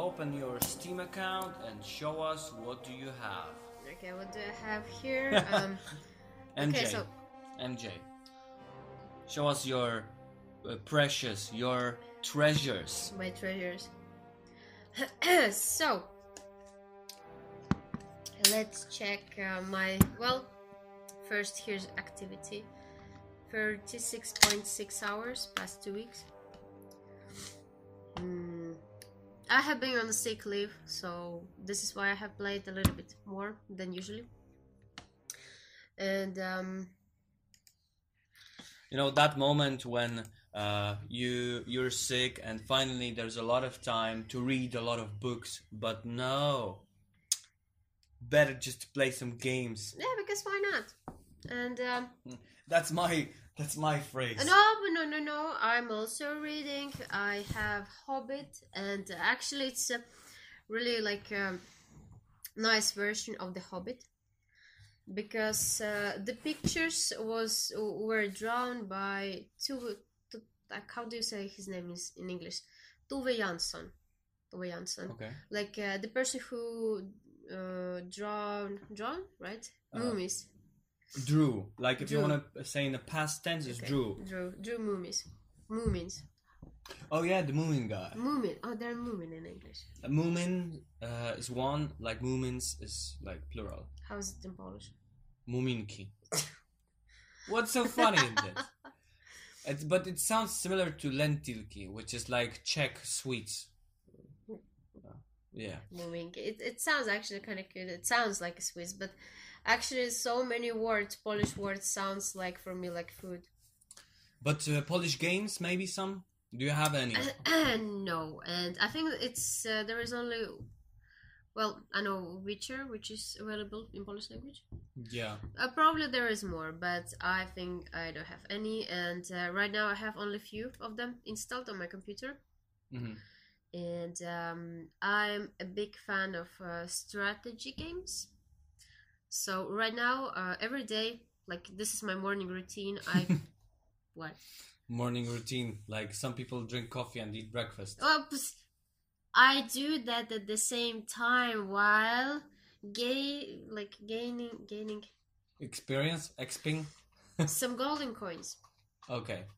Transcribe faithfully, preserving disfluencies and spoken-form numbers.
open your Steam account and show us what do you have. Okay, what do I have here? Um, M J, okay, so M J, show us your uh, precious, your treasures. my treasures. So let's check uh, my well. First, here's activity. thirty-six point six hours past two weeks. Mm. I have been on a sick leave, so this is why I have played a little bit more than usually. And um, you know that moment when uh, you you're sick and finally there's a lot of time to read a lot of books, but no, better just play some games. yeah, because why not? And um, That's my that's my phrase. no, but no, no, no. I'm also reading. I have Hobbit, and actually, it's a really like a nice version of the Hobbit because uh, the pictures was were drawn by two. Like, how do you say his name is in English? Tove Jansson. Tove Jansson. Okay. Like uh, the person who uh, drawn drawn right Uh, Mummies. Drew. Like if Drew. you want to say in the past tense, it's Okay. Drew. Drew. Drew Mummies. Moomins. Oh yeah, the Moomin guy. Moomin. Oh, they're Moomin in English. A Moomin uh, is one, like Moomins is like plural. How is it in Polish? Muminki. What's so funny in this? It's, but it sounds similar to lentilki, which is like Czech sweets. Uh, yeah. Moominki. It, it sounds actually kind of cute. It sounds like a Swiss, but actually so many words, Polish words, sounds like for me like food. But uh, Polish games, maybe some? Do you have any? No, and I think it's uh, there is only, well, I know Witcher, which is available in Polish language. Yeah. Uh, probably there is more, but I think I don't have any, and uh, right now I have only few of them installed on my computer. Mm-hmm. And um, I'm a big fan of uh, strategy games. So right now, uh, every day, like this is my morning routine. I what? Morning routine. Like some people drink coffee and eat breakfast. Oops. I do that at the same time while gay like gaining gaining Experience? Exping? some golden coins. Okay.